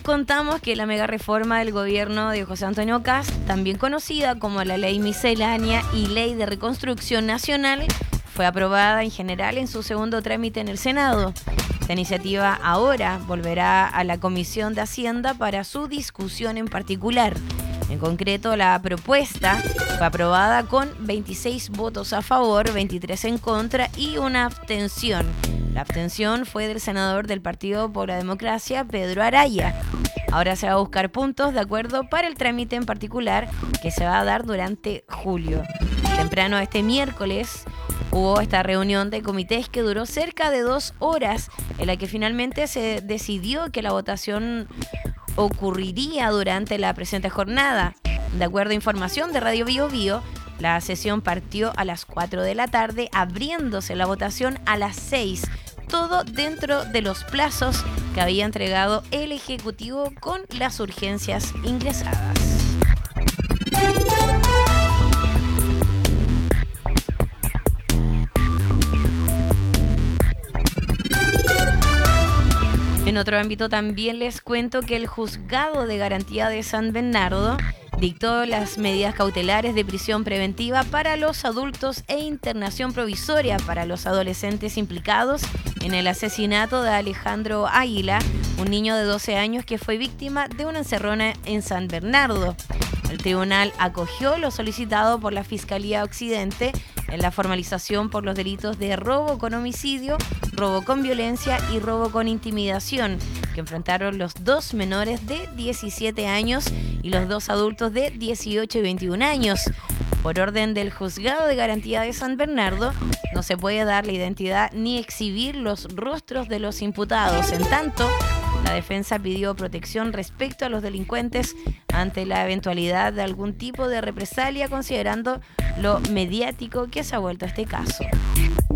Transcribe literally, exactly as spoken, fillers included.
contamos que la mega reforma del gobierno de José Antonio Kast, también conocida como la Ley Miscelánea y Ley de Reconstrucción Nacional, fue aprobada en general en su segundo trámite en el Senado. Esta iniciativa ahora volverá a la Comisión de Hacienda para su discusión en particular. En concreto, la propuesta fue aprobada con veintiséis votos a favor, veintitrés en contra y una abstención. La abstención fue del senador del Partido por la Democracia, Pedro Araya. Ahora se va a buscar puntos de acuerdo para el trámite en particular que se va a dar durante julio. Temprano este miércoles hubo esta reunión de comités que duró cerca de dos horas, en la que finalmente se decidió que la votación ocurriría durante la presente jornada. De acuerdo a información de Radio Bio Bio, la sesión partió a las cuatro de la tarde, abriéndose la votación a las seis, todo dentro de los plazos que había entregado el Ejecutivo con las urgencias ingresadas. En otro ámbito también les cuento que el Juzgado de Garantía de San Bernardo dictó las medidas cautelares de prisión preventiva para los adultos e internación provisoria para los adolescentes implicados en el asesinato de Alejandro Águila, un niño de doce años que fue víctima de una encerrona en San Bernardo. El tribunal acogió lo solicitado por la Fiscalía Occidente en la formalización por los delitos de robo con homicidio, robo con violencia y robo con intimidación, que enfrentaron los dos menores de diecisiete años y los dos adultos de dieciocho y veintiún años. Por orden del Juzgado de Garantía de San Bernardo, no se puede dar la identidad ni exhibir los rostros de los imputados. En tanto, la defensa pidió protección respecto a los delincuentes ante la eventualidad de algún tipo de represalia, considerando lo mediático que se ha vuelto este caso.